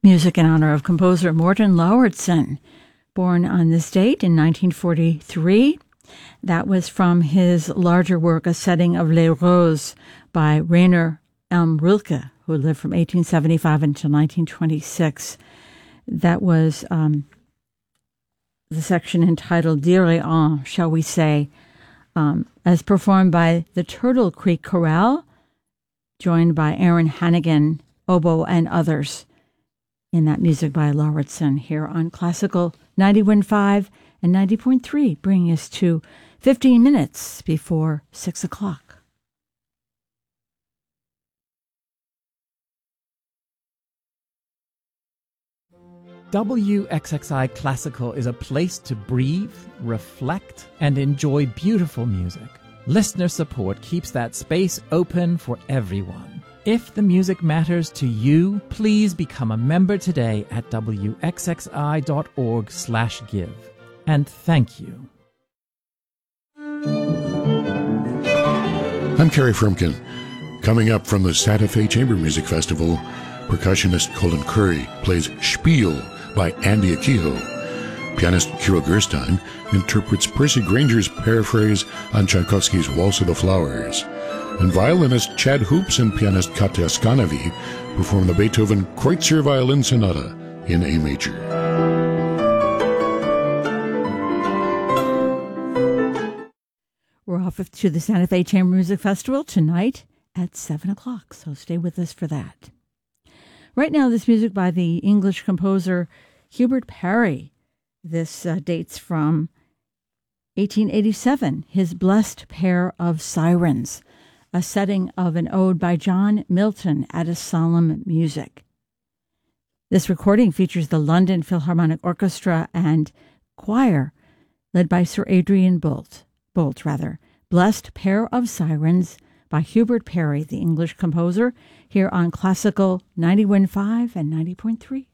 Music in honor of composer Morten Lauridsen, born on this date in 1943. That was from his larger work, A Setting of Les Roses, by Rainer Rilke, who lived from 1875 until 1926. That was the section entitled Dirait-on, shall we say, as performed by the Turtle Creek Chorale, joined by Aaron Hannigan, oboe, and others, in that music by Lauridsen here on Classical 91.5 and 90.3, bringing us to 15 minutes before 6 o'clock. WXXI Classical is a place to breathe, reflect, and enjoy beautiful music. Listener support keeps that space open for everyone. If the music matters to you, please become a member today at wxxi.org/give. And thank you. I'm Kerry Frumkin. Coming up from the Santa Fe Chamber Music Festival, percussionist Colin Curry plays Spiel by Andy Akiho. Pianist Kirill Gerstein interprets Percy Granger's paraphrase on Tchaikovsky's Waltz of the Flowers. And violinist Chad Hoops and pianist Katya Skanavi perform the Beethoven Kreutzer Violin Sonata in A major. We're off to the Santa Fe Chamber Music Festival tonight at 7 o'clock, so stay with us for that. Right now, this music by the English composer Hubert Parry. This dates from 1887, his Blessed Pair of Sirens, a setting of an ode by John Milton at a solemn music. This recording features the London Philharmonic Orchestra and choir, led by Sir Adrian Boult. Blessed Pair of Sirens by Hubert Parry, the English composer, here on Classical 91.5 and 90.3.